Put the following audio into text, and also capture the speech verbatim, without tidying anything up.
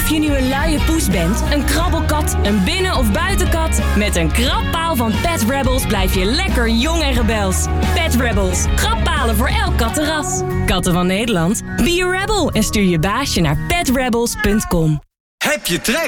Of je nu een luie poes bent, een krabbelkat, een binnen- of buitenkat... met een krabpaal van Pet Rebels blijf je lekker jong en rebels. Pet Rebels, krabbalen voor elk kattenras. Katten van Nederland, be a rebel en stuur je baasje naar pet rebels punt com. Heb je trek?